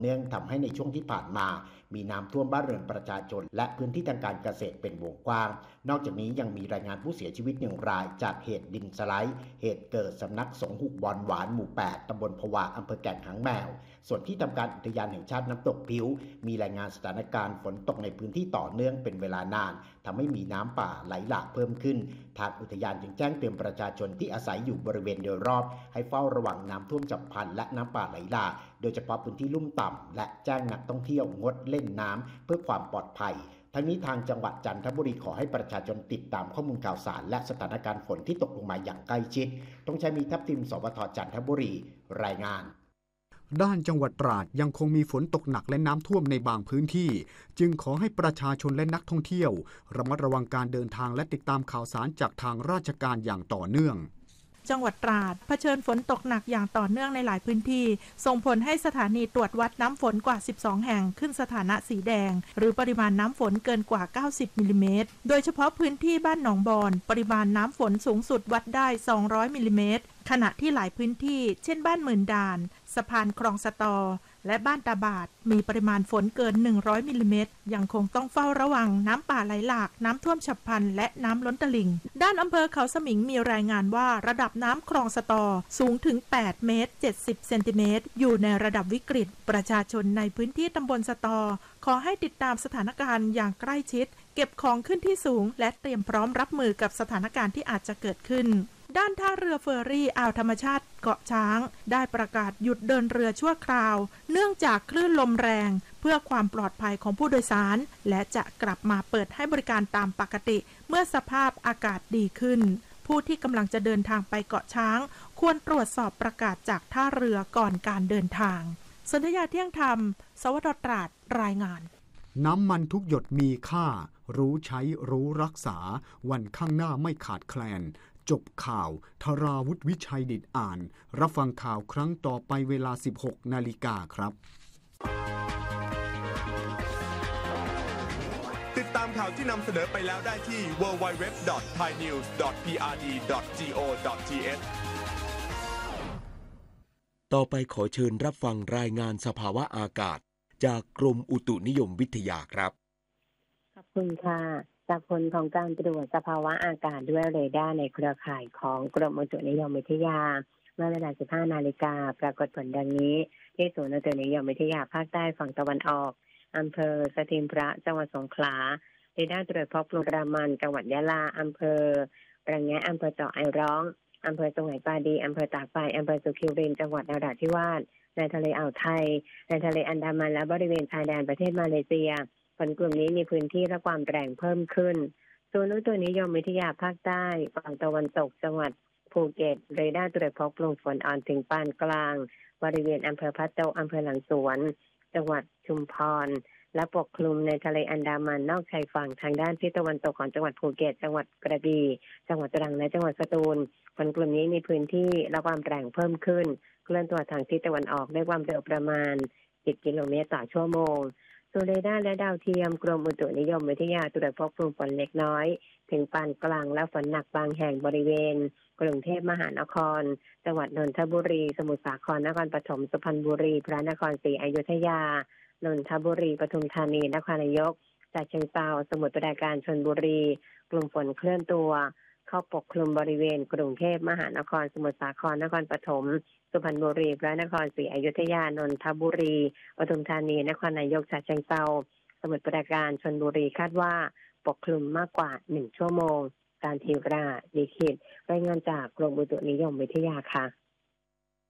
เนื่องทำให้ในช่วงที่ผ่านมามีน้ำท่วมบ้านเรือนประชาชนและพื้นที่ทางการเกษตรเป็นวงกว้างนอกจากนี้ยังมีรายงานผู้เสียชีวิต1 รายจากเหตุดินสไลด์เหตุเกิดสำนักสงฆ์หุบอนหวานหมู่ 8 ตำบลพวาอำเภอแก่งหางแมวส่วนที่ทำการอุทยานแห่งชาติน้ำตกพิ้วมีรายงานสถานการณ์ฝนตกในพื้นที่ต่อเนื่องเป็นเวลานานทำให้มีน้ำป่าไหลหลากเพิ่มขึ้นทางอุทยานจึงแจ้งเตือนประชาชนที่อาศัยอยู่บริเวณโดยรอบให้เฝ้าระวังน้ำท่วมฉับพลันและน้ำป่าไหลหลากโดยเฉพาะพื้นที่ลุ่มต่ำและแจ้งนักท่องเที่ยวงดเล่นน้ำเพื่อความปลอดภัยทั้งนี้ทางจังหวัดจันทบุรีขอให้ประชาชนติดตามข้อมูลข่าวสารและสถานการณ์ฝนที่ตกลงมาอย่างใกล้ชิดต้องใช้มีทัพทิมสวทจันทบุรีรายงานด้านจังหวัดตราดยังคงมีฝนตกหนักและน้ำท่วมในบางพื้นที่จึงขอให้ประชาชนและนักท่องเที่ยวระมัดระวังการเดินทางและติดตามข่าวสารจากทางราชการอย่างต่อเนื่องจังหวัดตราดเผชิญฝนตกหนักอย่างต่อเนื่องในหลายพื้นที่ส่งผลให้สถานีตรวจวัดน้ำฝนกว่า12แห่งขึ้นสถานะสีแดงหรือปริมาณน้ำฝนเกินกว่า90มิลลิเมตรโดยเฉพาะพื้นที่บ้านหนองบอนปริมาณน้ำฝนสูงสุดวัดได้200มิลลิเมตรขณะที่หลายพื้นที่เช่นบ้านหมื่นด่านสะพานคลองสตอและบ้านตาบาดมีปริมาณฝนเกิน100มิลลิเมตรยังคงต้องเฝ้าระวังน้ำป่าไหลหลากน้ำท่วมฉับพลันและน้ำล้นตลิ่งด้านอำเภอเขาสมิงมีรายงานว่าระดับน้ำคลองสตอสูงถึง8เมตร70เซนติเมตรอยู่ในระดับวิกฤตประชาชนในพื้นที่ตำบลสตอขอให้ติดตามสถานการณ์อย่างใกล้ชิดเก็บของขึ้นที่สูงและเตรียมพร้อมรับมือกับสถานการณ์ที่อาจจะเกิดขึ้นด้านท่าเรือเฟอร์รี่อ่าวธรรมชาติเกาะช้างได้ประกาศหยุดเดินเรือชั่วคราวเนื่องจากคลื่นลมแรงเพื่อความปลอดภัยของผู้โดยสารและจะกลับมาเปิดให้บริการตามปกติเมื่อสภาพอากาศดีขึ้นผู้ที่กำลังจะเดินทางไปเกาะช้างควรตรวจสอบประกาศจากท่าเรือก่อนการเดินทางสนธยาเที่ยงธรรมสวทตราดรายงานน้ำมันทุกหยดมีค่ารู้ใช้รู้รักษาวันข้างหน้าไม่ขาดแคลนจบข่าวธราวุฒิวิชัยดิษฐ์อ่านรับฟังข่าวครั้งต่อไปเวลา 16 นาฬิกาครับติดตามข่าวที่นำเสนอไปแล้วได้ที่ www.thainews.prd.go.th ต่อไปขอเชิญรับฟังรายงานสภาวะอากาศจากกรมอุตุนิยมวิทยาครับขอบคุณค่ะจากผลของการตรวจสภาวะอากาศด้วยเรดาร์ในเครือข่ายของกรมอุตุนิยมวิทยาเมื่อเวลา 15 นาฬิกาปรากฏผลดังนี้ที่ศูนย์อุตุนิยมวิทยาภาคใต้ฝั่งตะวันออกอำเภอสถิมพระจังหวัดสงขลาเรดาร์ตรวจพบกลุ่มรามันจังหวัดยะลาอำเภอระแงะอำเภอเจาะไอร้องอำเภอสุไหงปาดีอำเภอตากใบอำเภอสุขิวรินจังหวัดนราธิวาสในทะเลอ่าวไทยในทะเลอันดามันและบริเวณชายแดนประเทศมาเลเซียฝนกลุ่มนี้มีพื้นที่และความแรงเพิ่มขึ้นศูนย์อุตุนิยมวิทยาภาคใต้ฝั่งตะวันตกจังหวัดภูเก็ตเรดาร์ตรวจพบกลุ่มฝนอ่อนถึงปานกลางบริเวณอำเภอพะโตอำเภอหลังสวนจังหวัดชุมพรและปกคลุมในทะเลอันดามันนอกชายฝั่งทางด้านทิศตะวันตกของจังหวัดภูเก็ตจังหวัดกระบี่จังหวัดตรังและจังหวัดสตูลฝนกลุ่มนี้มีพื้นที่และความแรงเพิ่มขึ้นเคลื่อนตัวทางทิศตะวันออกด้วยความเร็วประมาณ10 กิโลเมตรต่อชั่วโมงส่วนเรดาร์และดาวเทียมกรมอุตุนิยมวิทยาตรวจพบกลุ่มฝนเล็กน้อยถึงปานกลางและฝนหนักบางแห่งบริเวณกรุงเทพมหานครจังหวัดนนทบุรีสมุทรสาครนครปฐมสุพรรณบุรีพระนครศรีอยุธยานนทบุรีปทุมธานีนครนายกฉะเชิงเทราสมุทรปราการชลบุรีกลุ่มฝนเคลื่อนตัวเข้าปกคลุมบริเวณกรุงเทพมหานครสมุทรสาครนครปฐมสุพรรณบุรีพระนครศรีอยุธยานนทบุรีปทุมธานีนครนายกฉะเชิงเทราสมุทรปราการชลบุรีคาดว่าปกคลุมมากกว่า1ชั่วโมงการทีราดีขีดรายงานจากกรมอุตุนิยมวิทยาค่ะ